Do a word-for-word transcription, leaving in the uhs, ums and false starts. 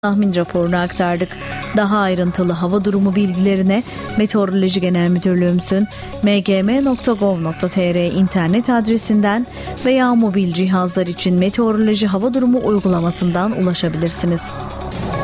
tahmin raporunu aktardık. Daha ayrıntılı hava durumu bilgilerine Meteoroloji Genel Müdürlüğümüzün m g m nokta gov nokta t r internet adresinden veya mobil cihazlar için meteoroloji hava durumu uygulamasından ulaşabilirsiniz.